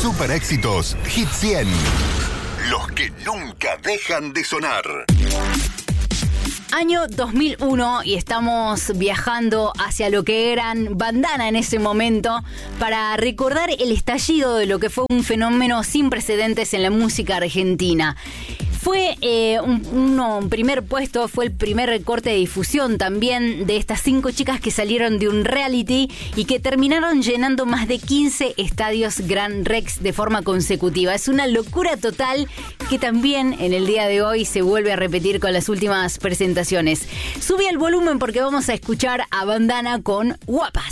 Super éxitos Hit 100. Los que nunca dejan de sonar. Año 2001 y estamos viajando hacia lo que eran Bandana en ese momento para recordar el estallido de lo que fue un fenómeno sin precedentes en la música argentina. Fue un primer puesto, fue el primer corte de difusión también de estas 5 chicas que salieron de un reality y que terminaron llenando más de 15 estadios Gran Rex de forma consecutiva. Es una locura total que también en el día de hoy se vuelve a repetir con las últimas presentaciones. Sube el volumen porque vamos a escuchar a Bandana con Guapas.